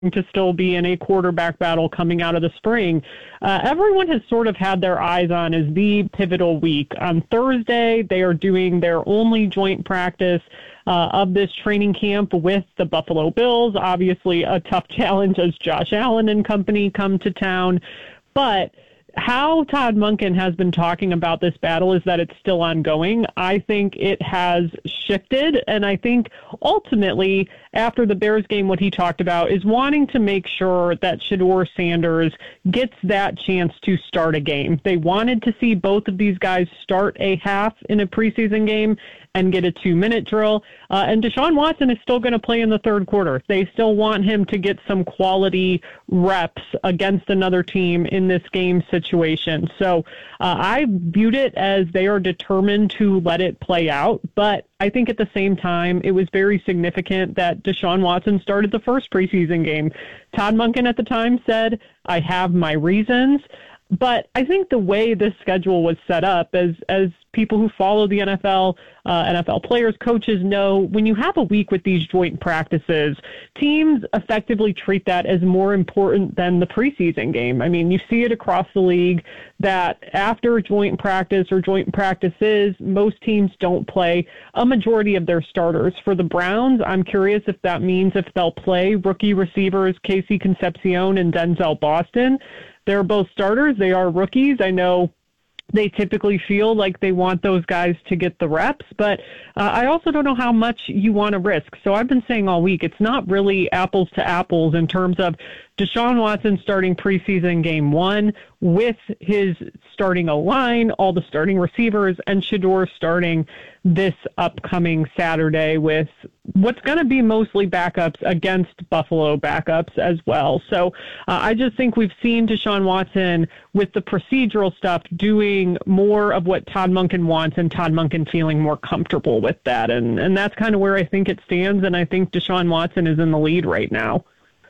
to still be in a quarterback battle coming out of the spring, everyone has sort of had their eyes on is the pivotal week. On Thursday, they are doing their only joint practice of this training camp with the Buffalo Bills. Obviously, a tough challenge as Josh Allen and company come to town. But how Todd Monken has been talking about this battle is that it's still ongoing. I think it has shifted, and I think ultimately after the Bears game, what he talked about is wanting to make sure that Shedeur Sanders gets that chance to start a game. They wanted to see both of these guys start a half in a preseason game and get a 2-minute drill. And Deshaun Watson is still going to play in the third quarter. They still want him to get some quality reps against another team in this game situation. So I viewed it as they are determined to let it play out. But I think at the same time, it was very significant that Deshaun Watson started the first preseason game. Todd Monken at the time said, I have my reasons. But I think the way this schedule was set up, as people who follow the NFL, NFL players, coaches know, when you have a week with these joint practices, teams effectively treat that as more important than the preseason game. I mean, you see it across the league that after a joint practice or joint practices, most teams don't play a majority of their starters. For the Browns, I'm curious if that means if they'll play rookie receivers Casey Concepcion and Denzel Boston. They're both starters. They are rookies. I know they typically feel like they want those guys to get the reps, but I also don't know how much you want to risk. So I've been saying all week, it's not really apples to apples in terms of Deshaun Watson starting preseason game 1 with his starting O-line, all the starting receivers, and Shedeur starting this upcoming Saturday with what's going to be mostly backups against Buffalo backups as well. So I just think we've seen Deshaun Watson with the procedural stuff doing more of what Todd Monken wants, and Todd Monken feeling more comfortable with that. And that's kind of where I think it stands, and I think Deshaun Watson is in the lead right now.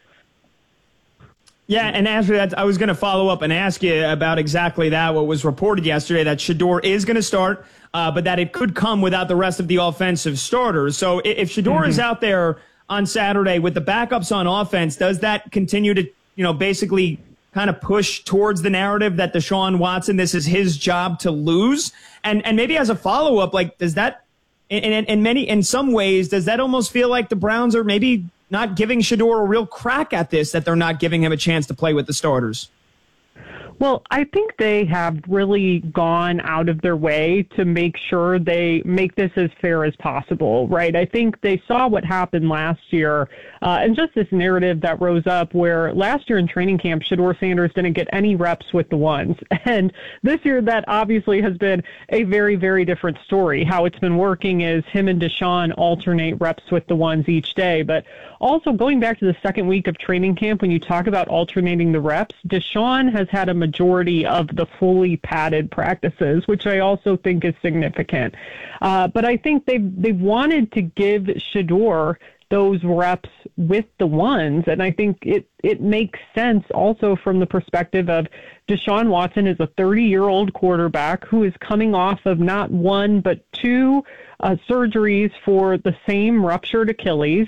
Yeah, and after that, I was going to follow up and ask you about exactly that, what was reported yesterday, that Shedeur is going to start, but that it could come without the rest of the offensive starters. So if Shedeur is out there on Saturday with the backups on offense, does that continue to, basically kind of push towards the narrative that Deshaun Watson, this is his job to lose? And maybe as a follow-up, like, does that, in some ways, does that almost feel like the Browns are maybe not giving Shedeur a real crack at this, that they're not giving him a chance to play with the starters? Well, I think they have really gone out of their way to make sure they make this as fair as possible, right? I think they saw what happened last year, and just this narrative that rose up where last year in training camp, Shedeur Sanders didn't get any reps with the ones. And this year, that obviously has been a very, very different story. How it's been working is him and Deshaun alternate reps with the ones each day. But also going back to the second week of training camp, when you talk about alternating the reps, Deshaun has had a majority of the fully padded practices, which I also think is significant. But I think they've wanted to give Shedeur those reps with the ones, and I think it makes sense also from the perspective of Deshaun Watson is a 30-year-old quarterback who is coming off of not one but two surgeries for the same ruptured Achilles.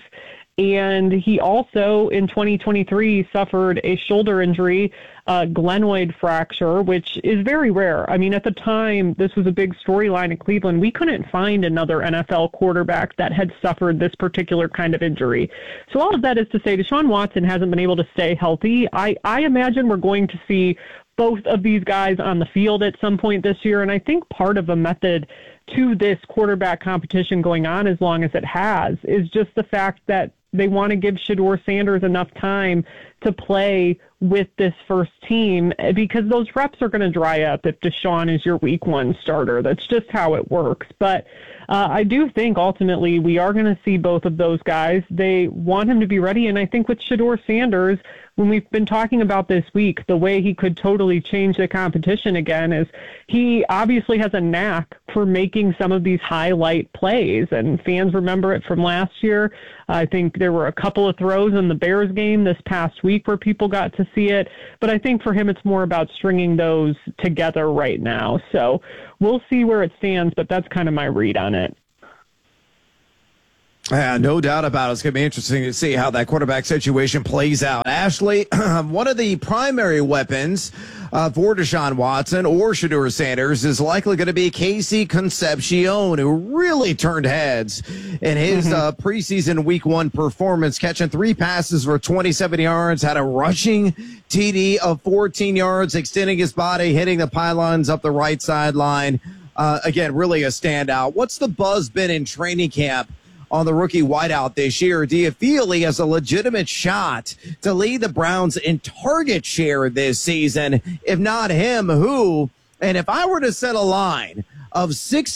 And he also, in 2023, suffered a shoulder injury, glenoid fracture, which is very rare. I mean, at the time, this was a big storyline in Cleveland. We couldn't find another NFL quarterback that had suffered this particular kind of injury. So all of that is to say Deshaun Watson hasn't been able to stay healthy. I imagine we're going to see both of these guys on the field at some point this year, and I think part of a method to this quarterback competition going on as long as it has is just the fact that they want to give Shedeur Sanders enough time to play with this first team, because those reps are going to dry up if Deshaun is your week 1 starter. That's just how it works. But I do think ultimately we are going to see both of those guys. They want him to be ready, and I think with Shedeur Sanders, when we've been talking about this week, the way he could totally change the competition again is he obviously has a knack for making some of these highlight plays, and fans remember it from last year. I think there were a couple of throws in the Bears game this past week where people got to see it, but I think for him it's more about stringing those together right now. So we'll see where it stands, but that's kind of my read on it. No doubt about it. It's going to be interesting to see how that quarterback situation plays out. Ashley, one of the primary weapons for Deshaun Watson or Shedeur Sanders is likely going to be Casey Concepcion, who really turned heads in his preseason week 1 performance, catching 3 passes for 27 yards, had a rushing TD of 14 yards, extending his body, hitting the pylons up the right sideline. Again, really a standout. What's the buzz been in training camp on the rookie wideout this year? Do you feel he has a legitimate shot to lead the Browns in target share this season? If not him, who? And if I were to set a line of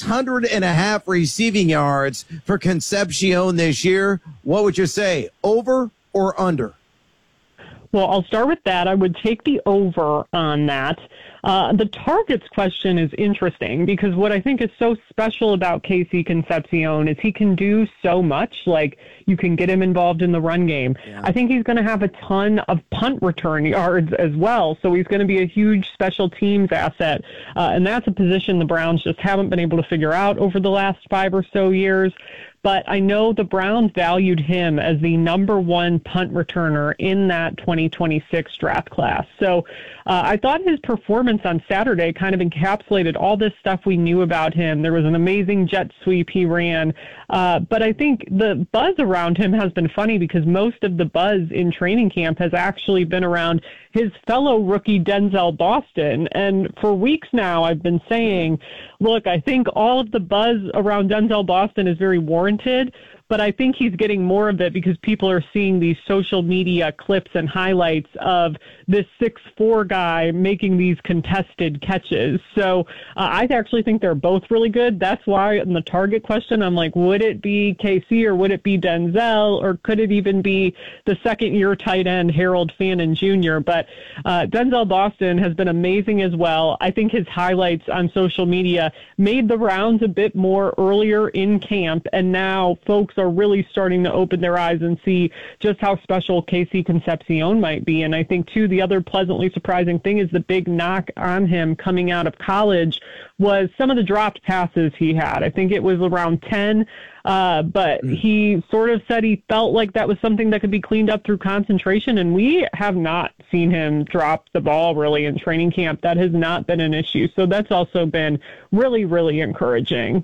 600.5 receiving yards for Concepcion this year, what would you say, over or under? Well, I'll start with that. I would take the over on that. The targets question is interesting because what I think is so special about Casey Concepcion is he can do so much. Like, you can get him involved in the run game. Yeah. I think he's going to have a ton of punt return yards as well, so he's going to be a huge special teams asset. And that's a position the Browns just haven't been able to figure out over the last 5 or so years. But I know the Browns valued him as the number 1 punt returner in that 2026 draft class. So I thought his performance on Saturday kind of encapsulated all this stuff we knew about him. There was an amazing jet sweep he ran. But I think the buzz around him has been funny because most of the buzz in training camp has actually been around his fellow rookie Denzel Boston. And for weeks now, I've been saying, look, I think all of the buzz around Denzel Boston is very warranted, but I think he's getting more of it because people are seeing these social media clips and highlights of this 6'4" guy making these contested catches. So I actually think they're both really good. That's why in the target question, I'm like, would it be KC or would it be Denzel, or could it even be the second-year tight end Harold Fannin Jr.? But Denzel Boston has been amazing as well. I think his highlights on social media made the rounds a bit more earlier in camp, and now folks are really starting to open their eyes and see just how special Casey Concepcion might be. And I think, too, the other pleasantly surprising thing is the big knock on him coming out of college was some of the dropped passes he had. I think it was around 10, but he sort of said he felt like that was something that could be cleaned up through concentration, and we have not seen him drop the ball really in training camp. That has not been an issue. So that's also been really, really encouraging.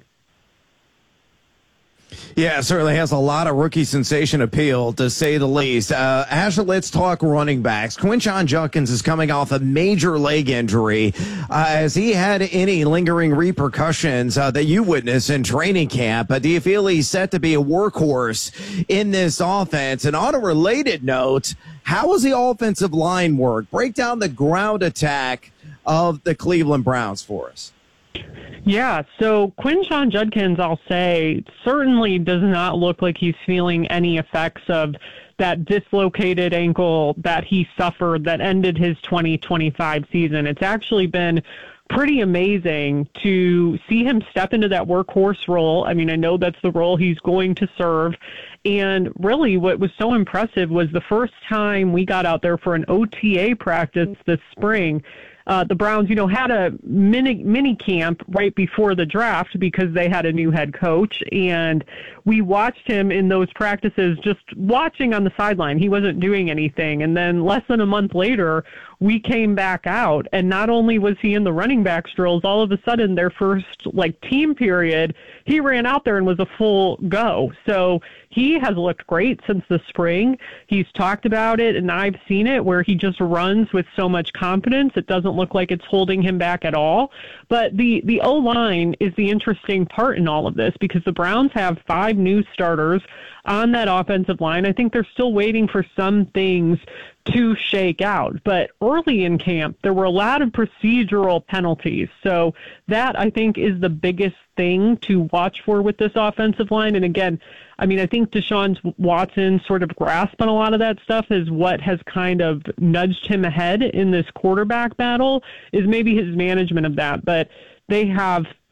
Yeah, it certainly has a lot of rookie sensation appeal, to say the least. Ashley, let's talk running backs. Quinshon Judkins is coming off a major leg injury. Has he had any lingering repercussions that you witnessed in training camp? Do you feel he's set to be a workhorse in this offense? And on a related note, how does the offensive line work? Break down the ground attack of the Cleveland Browns for us. Yeah, so Quinshon Judkins, I'll say, certainly does not look like he's feeling any effects of that dislocated ankle that he suffered that ended his 2025 season. It's actually been pretty amazing to see him step into that workhorse role. I mean, I know that's the role he's going to serve. And really what was so impressive was the first time we got out there for an OTA practice this spring, the Browns, had a mini camp right before the draft because they had a new head coach, and we watched him in those practices just watching on the sideline. He wasn't doing anything. And then less than a month later, we came back out, and not only was he in the running backs drills, all of a sudden their first team period, he ran out there and was a full go. So he has looked great since the spring. He's talked about it, and I've seen it, where he just runs with so much confidence. It doesn't look like it's holding him back at all. But the O-line is the interesting part in all of this because the Browns have 5 new starters on that offensive line. I think they're still waiting for some things to shake out. But early in camp, there were a lot of procedural penalties. So that, I think, is the biggest thing to watch for with this offensive line. And again, I mean, I think Deshaun Watson sort of grasp on a lot of that stuff is what has kind of nudged him ahead in this quarterback battle, is maybe his management of that. But they have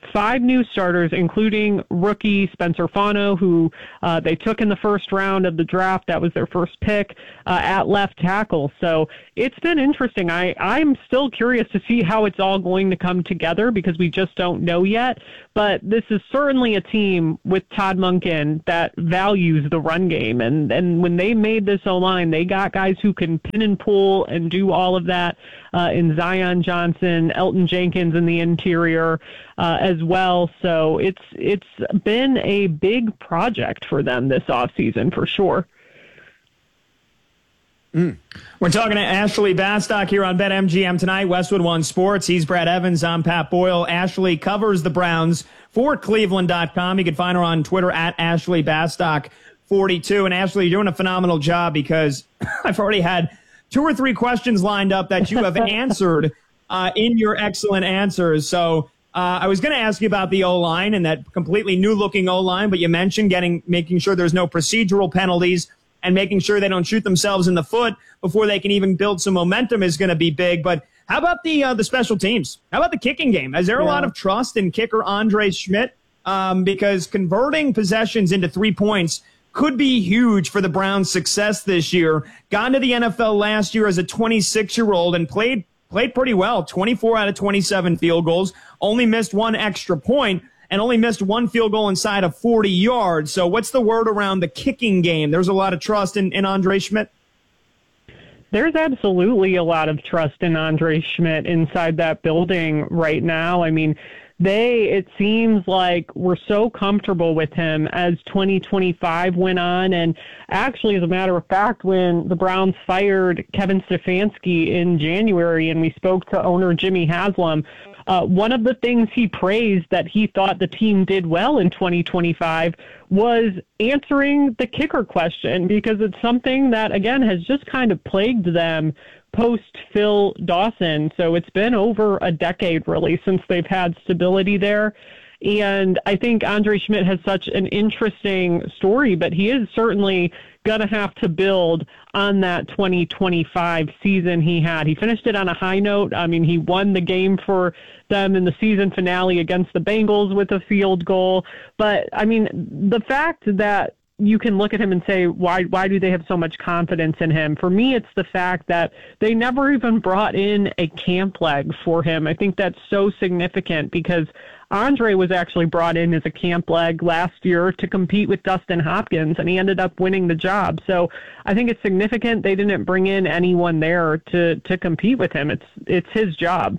5 new starters, including rookie Spencer Fano, who they took in the first round of the draft. That was their first pick at left tackle. So it's been interesting. I'm still curious to see how it's all going to come together because we just don't know yet. But this is certainly a team with Todd Monken that values the run game. And when they made this O-line, they got guys who can pin and pull and do all of that in Zion Johnson, Elton Jenkins in the interior as well. So it's been a big project for them this offseason for sure. We're talking to Ashley Bastock here on BetMGM tonight, Westwood One Sports. He's Brad Evans. I'm Pat Boyle. Ashley covers the Browns for Cleveland.com. You can find her on Twitter at Ashley Bastock 42. And Ashley, you're doing a phenomenal job because I've already had 2 or 3 questions lined up that you have answered in your excellent answers. So I was going to ask you about the O-line and that completely new-looking O-line, but you mentioned making sure there's no procedural penalties and making sure they don't shoot themselves in the foot before they can even build some momentum is going to be big. But how about the special teams? How about the kicking game? Is there a lot of trust in kicker Andre Schmidt? Because converting possessions into 3 points could be huge for the Browns' success this year. Got into the NFL last year as a 26-year-old and played pretty well, 24 out of 27 field goals, only missed 1 extra point, and only missed 1 field goal inside of 40 yards. So what's the word around the kicking game? There's a lot of trust in Andre Schmidt? There's absolutely a lot of trust in Andre Schmidt inside that building right now. I mean, it seems like we're so comfortable with him as 2025 went on. And actually, as a matter of fact, when the Browns fired Kevin Stefanski in January and we spoke to owner Jimmy Haslam, one of the things he praised that he thought the team did well in 2025 was answering the kicker question, because it's something that, again, has just kind of plagued them post Phil Dawson. So it's been over a decade, really, since they've had stability there. And I think Andre Schmidt has such an interesting story, but he is certainly going to have to build on that 2025 season he had. He finished it on a high note. I mean, he won the game for them in the season finale against the Bengals with a field goal. But, I mean, the fact that you can look at him and say, why do they have so much confidence in him? For me, it's the fact that they never even brought in a camp leg for him. I think that's so significant because Andre was actually brought in as a camp leg last year to compete with Dustin Hopkins, and he ended up winning the job. So I think it's significant they didn't bring in anyone there to compete with him. It's his job.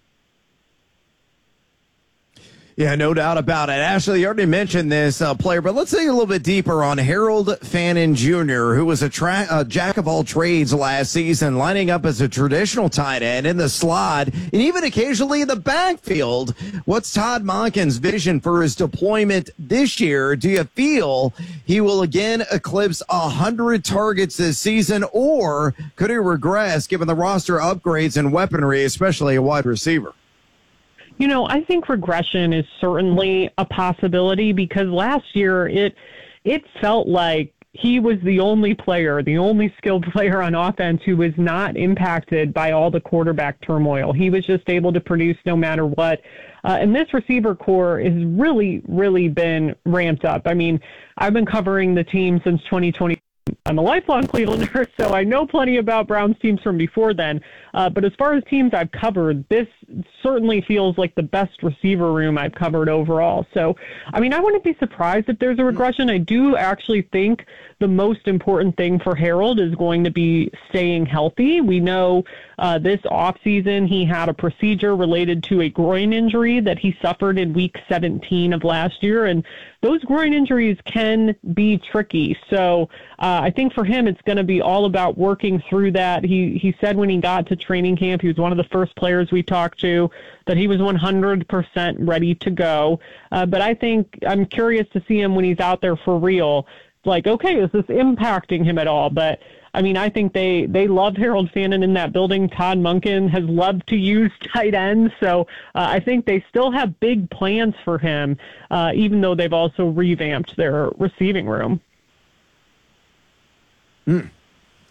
Yeah, no doubt about it. Ashley, you already mentioned this player, but let's dig a little bit deeper on Harold Fannin Jr., who was a jack of all trades last season, lining up as a traditional tight end in the slot and even occasionally in the backfield. What's Todd Monken's vision for his deployment this year? Do you feel he will again eclipse 100 targets this season, or could he regress given the roster upgrades and weaponry, especially a wide receiver? You know, I think regression is certainly a possibility because last year it felt like he was the only player, the only skilled player on offense who was not impacted by all the quarterback turmoil. He was just able to produce no matter what. And this receiver core has really, really been ramped up. I mean, I've been covering the team since 2020. I'm a lifelong Clevelander, so I know plenty about Browns teams from before then. But as far as teams I've covered, this certainly feels like the best receiver room I've covered overall. So, I mean, I wouldn't be surprised if there's a regression. I do actually think the most important thing for Harold is going to be staying healthy. We know this offseason he had a procedure related to a groin injury that he suffered in week 17 of last year, and those groin injuries can be tricky. So I think for him it's going to be all about working through that. He said when he got to training camp, he was one of the first players we talked to, that he was 100% ready to go. But I think I'm curious to see him when he's out there for real. Like, okay, is this impacting him at all? But I mean, I think they love Harold Fannin in that building. Todd Monken has loved to use tight ends. So I think they still have big plans for him, even though they've also revamped their receiving room.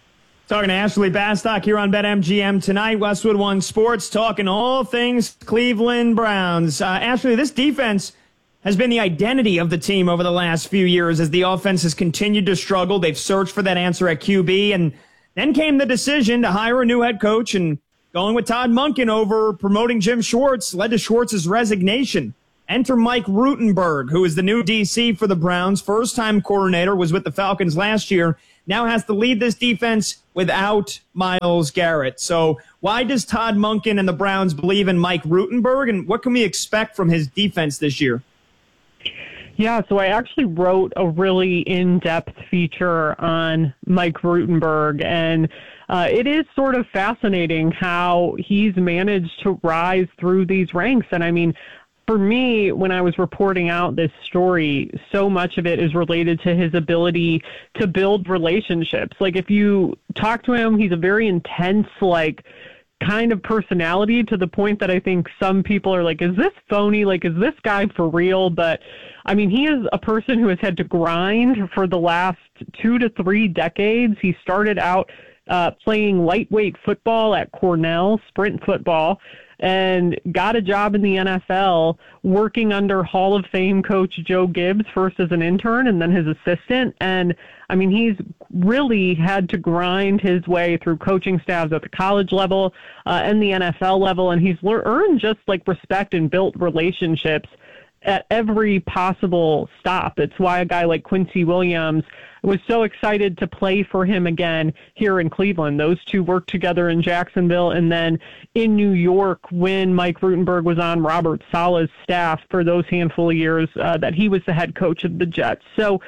Talking to Ashley Bastock here on BetMGM tonight. Westwood One Sports, talking all things Cleveland Browns. Ashley, this defense has been the identity of the team over the last few years as the offense has continued to struggle. They've searched for that answer at QB, and then came the decision to hire a new head coach, and going with Todd Monken over promoting Jim Schwartz led to Schwartz's resignation. Enter Mike Rutenberg, who is the new DC for the Browns. First-time coordinator, was with the Falcons last year. Now has to lead this defense without Myles Garrett. So why does Todd Monken and the Browns believe in Mike Rutenberg, and what can we expect from his defense this year? Yeah, so I actually wrote a really in-depth feature on Mike Rutenberg, and it is sort of fascinating how he's managed to rise through these ranks. And I mean, for me, when I was reporting out this story, so much of it is related to his ability to build relationships. Like, if you talk to him, he's a very intense, kind of personality, to the point that I think some people are like, is this phony? Like, is this guy for real? But I mean, he is a person who has had to grind for the last 2 to 3 decades. He started out playing lightweight football at Cornell, sprint football, and got a job in the NFL working under Hall of Fame coach Joe Gibbs, first as an intern and then his assistant. And I mean, he's really had to grind his way through coaching staffs at the college level and the NFL level. And he's earned just respect and built relationships at every possible stop. It's why a guy like Quincy Williams was so excited to play for him again here in Cleveland. Those two worked together in Jacksonville and then in New York when Mike Rutenberg was on Robert Saleh's staff for those handful of years that he was the head coach of the Jets. So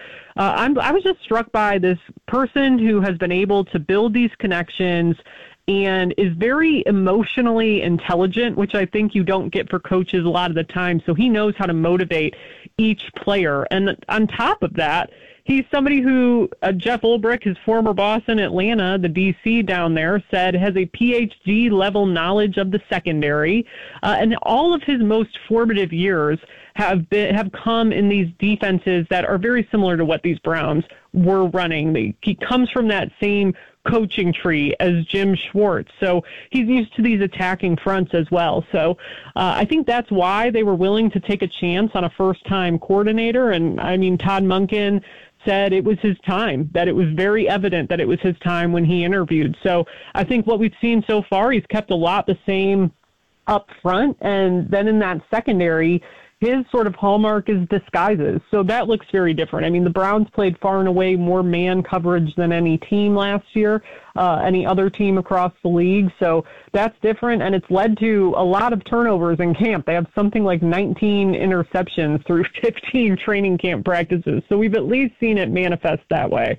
I was just struck by this person who has been able to build these connections and is very emotionally intelligent, which I think you don't get for coaches a lot of the time. So he knows how to motivate each player. And on top of that, he's somebody who Jeff Ulbrich, his former boss in Atlanta, the DC down there, said has a PhD level knowledge of the secondary. And all of his most formative years have come in these defenses that are very similar to what these Browns were running. He comes from that same coaching tree as Jim Schwartz. So he's used to these attacking fronts as well. So I think that's why they were willing to take a chance on a first-time coordinator. And I mean, Todd Monken said it was his time, that it was very evident that it was his time when he interviewed. So I think what we've seen so far, he's kept a lot the same up front. And then in that secondary, his sort of hallmark is disguises. So that looks very different. I mean, the Browns played far and away more man coverage than any team last year, any other team across the league. So that's different, and it's led to a lot of turnovers in camp. They have something like 19 interceptions through 15 training camp practices. So we've at least seen it manifest that way.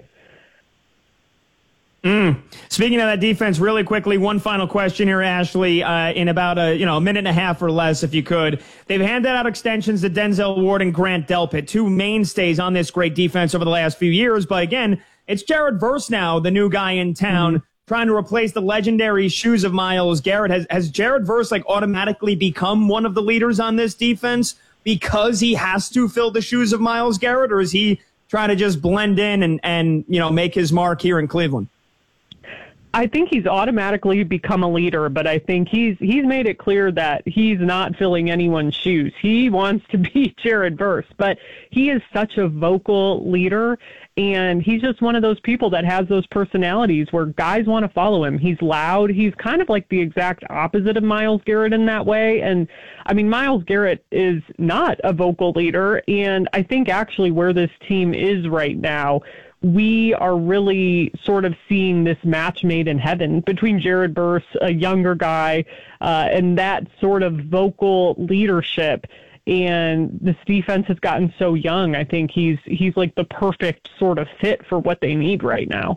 Speaking of that defense, really quickly, one final question here, Ashley, in about a minute and a half or less, if you could. They've handed out extensions to Denzel Ward and Grant Delpit, two mainstays on this great defense over the last few years. But again, it's Jared Verse now, the new guy in town, trying to replace the legendary shoes of Myles Garrett. Has Jared Verse automatically become one of the leaders on this defense because he has to fill the shoes of Myles Garrett, or is he trying to just blend in and make his mark here in Cleveland? I think he's automatically become a leader, but I think he's made it clear that he's not filling anyone's shoes. He wants to be Jared Verse, but he is such a vocal leader, and he's just one of those people that has those personalities where guys want to follow him. He's loud. He's kind of like the exact opposite of Myles Garrett in that way. And I mean, Myles Garrett is not a vocal leader, and I think actually where this team is right now, we are really sort of seeing this match made in heaven between Jared Verse, a younger guy, and that sort of vocal leadership. And this defense has gotten so young. I think he's like the perfect sort of fit for what they need right now.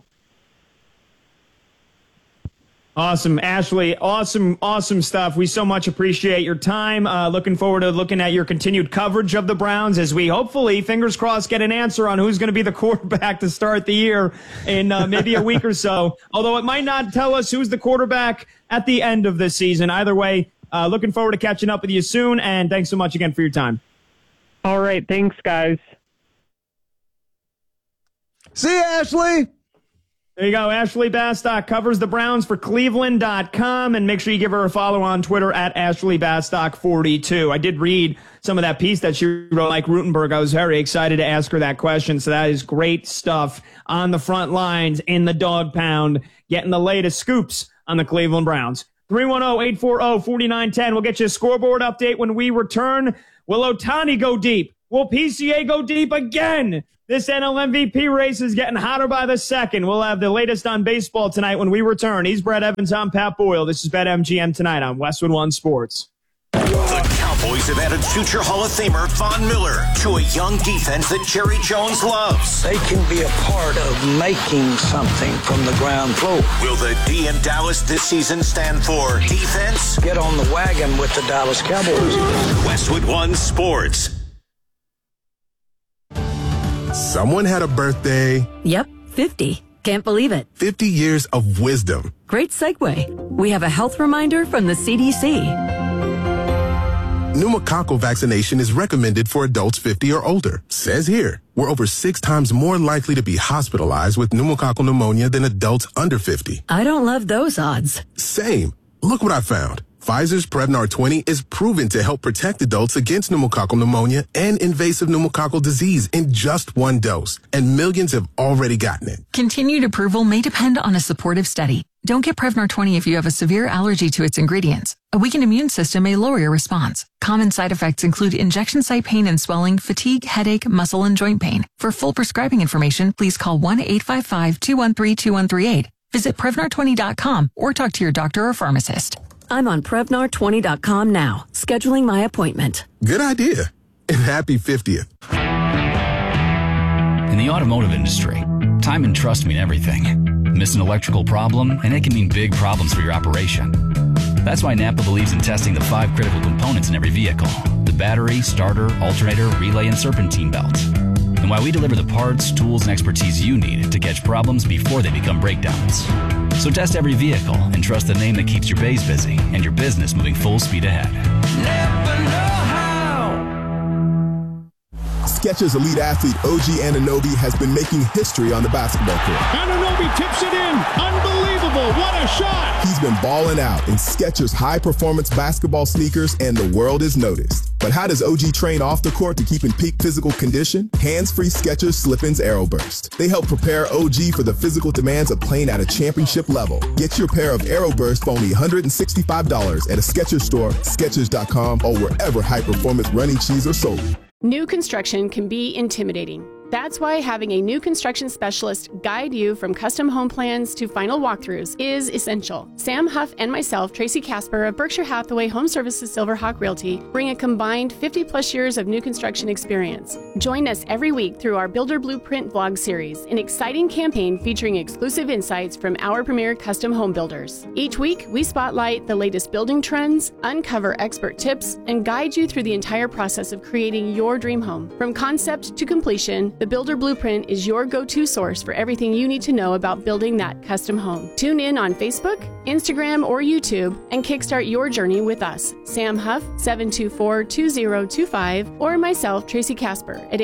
Awesome, Ashley. Awesome stuff. We so much appreciate your time. Looking forward to looking at your continued coverage of the Browns as we hopefully, fingers crossed, get an answer on who's going to be the quarterback to start the year in maybe a week or so. Although it might not tell us who's the quarterback at the end of this season. Either way, looking forward to catching up with you soon, and thanks so much again for your time. All right. Thanks, guys. See you, Ashley. There you go. Ashley Bastock covers the Browns for Cleveland.com, and make sure you give her a follow on Twitter at AshleyBastock42. I did read some of that piece that she wrote, like Rutenberg. I was very excited to ask her that question. So that is great stuff on the front lines in the dog pound, getting the latest scoops on the Cleveland Browns. 310-840-4910. We'll get you a scoreboard update when we return. Will Ohtani go deep? Will PCA go deep again? This NL MVP race is getting hotter by the second. We'll have the latest on baseball tonight when we return. He's Brett Evans. I'm Pat Boyle. This is BetMGM tonight on Westwood One Sports. The Cowboys have added future Hall of Famer Von Miller to a young defense that Jerry Jones loves. They can be a part of making something from the ground floor. Will the D in Dallas this season stand for defense? Get on the wagon with the Dallas Cowboys. Westwood One Sports. Someone had a birthday. Yep, 50. Can't believe it. 50 years of wisdom. Great segue. We have a health reminder from the CDC. Pneumococcal vaccination is recommended for adults 50 or older. Says here, we're over 6 times more likely to be hospitalized with pneumococcal pneumonia than adults under 50. I don't love those odds. Same. Look what I found. Pfizer's Prevnar 20 is proven to help protect adults against pneumococcal pneumonia and invasive pneumococcal disease in just 1 dose, and millions have already gotten it. Continued approval may depend on a supportive study. Don't get Prevnar 20 if you have a severe allergy to its ingredients. A weakened immune system may lower your response. Common side effects include injection site pain and swelling, fatigue, headache, muscle, and joint pain. For full prescribing information, please call 1-855-213-2138. Visit Prevnar20.com or talk to your doctor or pharmacist. I'm on Prevnar20.com now, scheduling my appointment. Good idea. And happy 50th. In the automotive industry, time and trust mean everything. Miss an electrical problem, and it can mean big problems for your operation. That's why Napa believes in testing the 5 critical components in every vehicle: the battery, starter, alternator, relay, and serpentine belt. And why we deliver the parts, tools, and expertise you need to catch problems before they become breakdowns. So test every vehicle and trust the name that keeps your bays busy and your business moving full speed ahead. Never know how. Skechers elite athlete OG Anunoby has been making history on the basketball court. Anunoby tips it in. Unbelievable. What a shot. He's been balling out in Skechers high-performance basketball sneakers, and the world has noticed. But how does OG train off the court to keep in peak physical condition? Hands-free Skechers Slip-ins AeroBurst. They help prepare OG for the physical demands of playing at a championship level. Get your pair of AeroBurst for only $165 at a Skechers store, Skechers.com, or wherever high-performance running shoes are sold. New construction can be intimidating. That's why having a new construction specialist guide you from custom home plans to final walkthroughs is essential. Sam Huff and myself, Tracy Casper of Berkshire Hathaway Home Services Silverhawk Realty, bring a combined 50-plus years of new construction experience. Join us every week through our Builder Blueprint vlog series, an exciting campaign featuring exclusive insights from our premier custom home builders. Each week, we spotlight the latest building trends, uncover expert tips, and guide you through the entire process of creating your dream home. From concept to completion, the Builder Blueprint is your go-to source for everything you need to know about building that custom home. Tune in on Facebook, Instagram, or YouTube and kickstart your journey with us. Sam Huff, 724-2025, or myself, Tracy Casper, at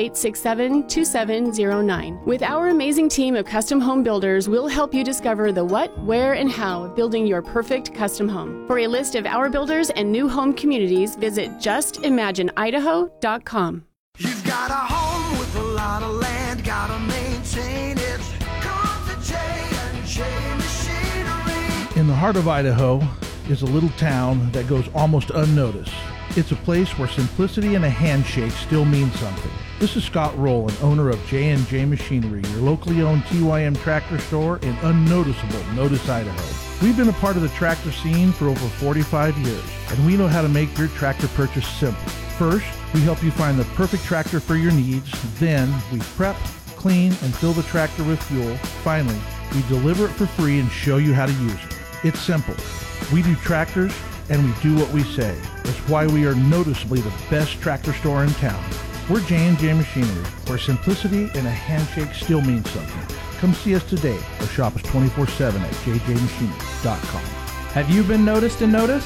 867-2709. With our amazing team of custom home builders, we'll help you discover the what, where, and how of building your perfect custom home. For a list of our builders and new home communities, visit justimagineidaho.com. You've got a home with a lot of land, gotta maintain it. Come to J&J Machinery. In the heart of Idaho is a little town that goes almost unnoticed. It's a place where simplicity and a handshake still mean something. This is Scott Rowland, owner of J&J Machinery, your locally owned TYM tractor store in unnoticeable Notice, Idaho. We've been a part of the tractor scene for over 45 years, and we know how to make your tractor purchase simple. First, we help you find the perfect tractor for your needs. Then, we prep, clean, and fill the tractor with fuel. Finally, we deliver it for free and show you how to use it. It's simple. We do tractors, and we do what we say. That's why we are noticeably the best tractor store in town. We're J&J Machinery, where simplicity and a handshake still means something. Come see us today or shop us 24/7 at jjmachinery.com. Have you been noticed and noticed?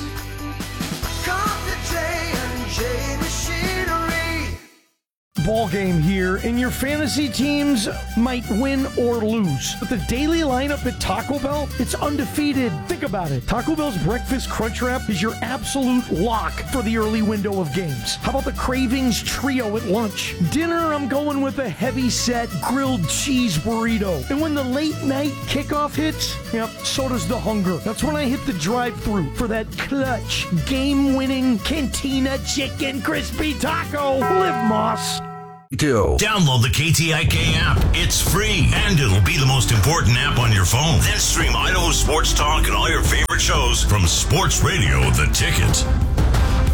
ball game here, and your fantasy teams might win or lose. But the daily lineup at Taco Bell, it's undefeated. Think about it. Taco Bell's Breakfast Crunch Wrap is your absolute lock for the early window of games. How about the Cravings Trio at lunch? Dinner, I'm going with a heavy-set grilled cheese burrito. And when the late-night kickoff hits, yep, so does the hunger. That's when I hit the drive-thru for that clutch, game-winning Cantina Chicken Crispy Taco. Live Moss. Download the KTIK app. It's free, and it'll be the most important app on your phone. Then stream Idaho Sports Talk and all your favorite shows from Sports Radio The Ticket.